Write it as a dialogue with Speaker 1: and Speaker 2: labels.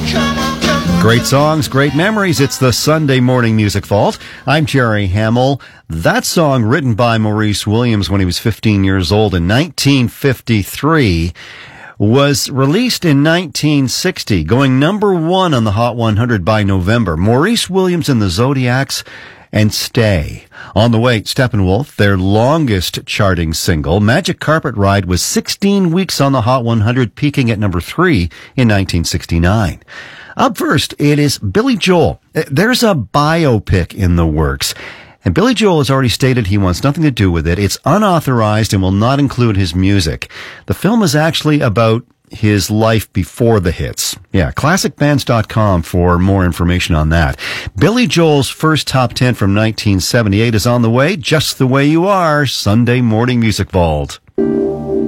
Speaker 1: Great songs, great memories. It's the Sunday Morning Music Vault. I'm Jerry Hamill. That song, written by Maurice Williams when he was 15 years old in 1953, was released in 1960, going number one on the Hot 100 by November. Maurice Williams and the Zodiacs and Stay. On the way, Steppenwolf, their longest charting single, Magic Carpet Ride, was 16 weeks on the Hot 100, peaking at number 3 in 1969. Up first, it is Billy Joel. There's a biopic in the works, and Billy Joel has already stated he wants nothing to do with it. It's unauthorized and will not include his music. The film is actually about his life before the hits. Yeah, classicbands.com for more information on that. Billy Joel's first top 10 from 1978 is on the way. Just the Way You Are, Sunday Morning Music Vault.